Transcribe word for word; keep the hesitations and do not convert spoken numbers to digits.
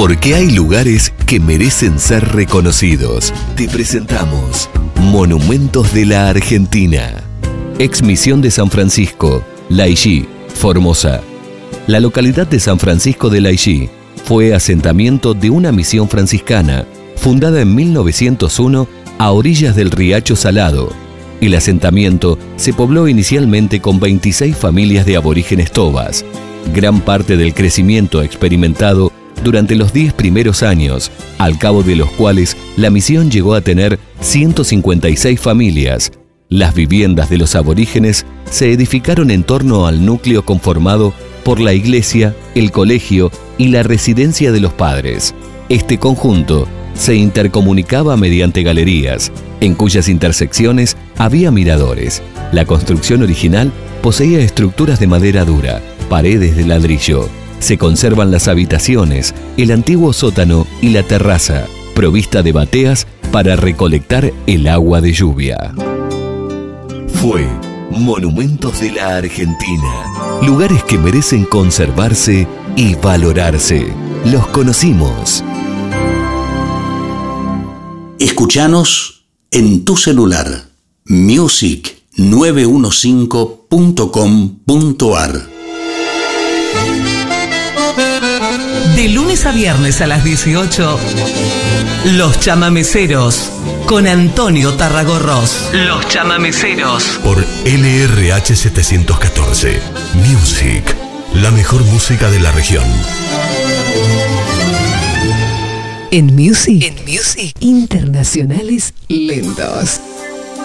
Porque hay lugares que merecen ser reconocidos. Te presentamos Monumentos de la Argentina. Exmisión de San Francisco, Laillí, Formosa. La localidad de San Francisco de Laillí fue asentamiento de una misión franciscana fundada en mil novecientos uno a orillas del Riacho Salado. El asentamiento se pobló inicialmente con veintiséis familias de aborígenes tobas. Gran parte del crecimiento experimentado durante los diez primeros años, al cabo de los cuales la misión llegó a tener ciento cincuenta y seis familias. Las viviendas de los aborígenes se edificaron en torno al núcleo conformado por la iglesia, el colegio y la residencia de los padres. Este conjunto se intercomunicaba mediante galerías, en cuyas intersecciones había miradores. La construcción original poseía estructuras de madera dura, paredes de ladrillo. Se conservan las habitaciones, el antiguo sótano y la terraza, provista de bateas para recolectar el agua de lluvia. Fue Monumentos de la Argentina. Lugares que merecen conservarse y valorarse. Los conocimos. Escuchanos en tu celular. music nueve quince punto com punto ar. De lunes a viernes a las dieciocho, Los Chamameceros, con Antonio Tarragorros. Los Chamameceros. Por L R H setecientos catorce. Music. La mejor música de la región. En Music. En Music. Internacionales lentos.